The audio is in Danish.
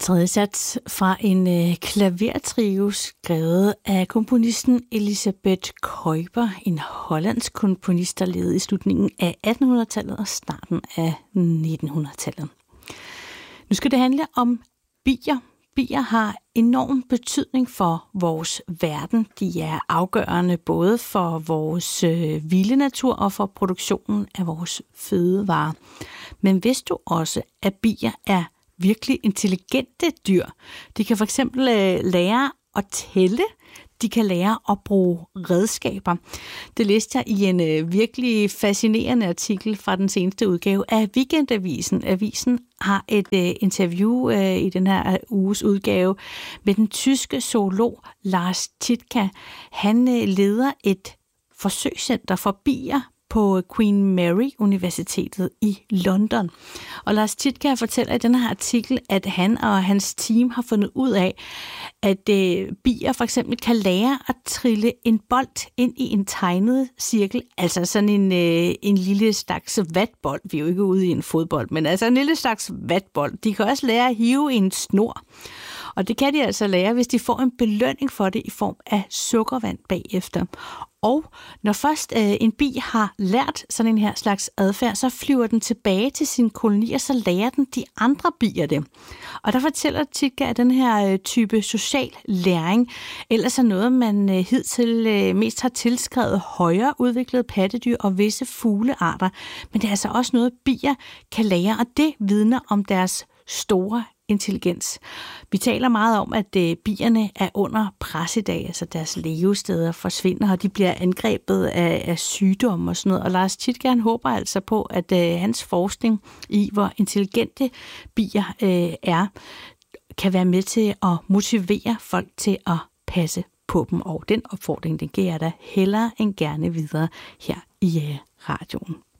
Tredje sats fra en klavertrio skrevet af komponisten Elisabeth Kuiper, en hollandsk komponist, der levede i slutningen af 1800-tallet og starten af 1900-tallet. Nu skal det handle om bier. Bier har enorm betydning for vores verden. De er afgørende både for vores vilde natur og for produktionen af vores fødevarer. Men vidste du også, at bier er virkelig intelligente dyr? De kan for eksempel lære at tælle. De kan lære at bruge redskaber. Det læste jeg i en virkelig fascinerende artikel fra den seneste udgave af Weekendavisen. Avisen har et interview i den her uges udgave med den tyske zoolog Lars Tietka. Han leder et forsøgscenter for bier på Queen Mary Universitetet i London. Og Lars Tietka fortæller i den her artikel, at han og hans team har fundet ud af, at bier for eksempel kan lære at trille en bold ind i en tegnet cirkel, altså sådan en lille slags vatbold. Vi er jo ikke ude i en fodbold, men altså en lille slags vatbold. De kan også lære at hive en snor. Og det kan de altså lære, hvis de får en belønning for det i form af sukkervand bagefter. Og når først en bi har lært sådan en her slags adfærd, så flyver den tilbage til sin koloni, og så lærer den de andre bier det. Og der fortæller Tietka, at den her type social læring ellers er noget, man hidtil mest har tilskrevet højere udviklede pattedyr og visse fuglearter. Men det er altså også noget, bier kan lære, og det vidner om deres store intelligens. Vi taler meget om, at bierne er under pres i dag, altså deres levesteder forsvinder, og de bliver angrebet af sygdomme og sådan noget. Og Lars Tietka, han håber altså på, at hans forskning i, hvor intelligente bier er, kan være med til at motivere folk til at passe på dem. Og den opfordring, den giver jeg da hellere end gerne videre her i radioen.